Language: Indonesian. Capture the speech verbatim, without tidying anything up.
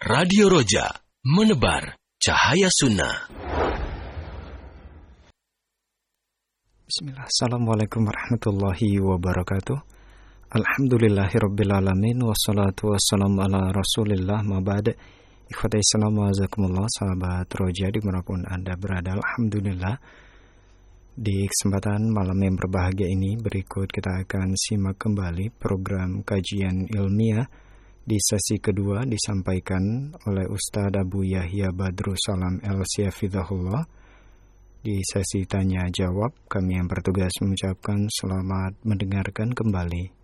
Radio Roja, menebar cahaya sunnah. Bismillah. Assalamualaikum warahmatullahi wabarakatuh. Alhamdulillahirrabbilalamin. Wassalatu wassalamu ala rasulillah ma'bad. Ikhwatai salam wa azakumullah, sahabat Roja dimanapun Anda berada. Alhamdulillah, di kesempatan malam yang berbahagia ini, berikut kita akan simak kembali program kajian ilmiah di sesi kedua disampaikan oleh Ustadz Abu Yahya Badrus Salam El-Si Hafizahullah. Di sesi tanya jawab, kami yang bertugas mengucapkan selamat mendengarkan kembali.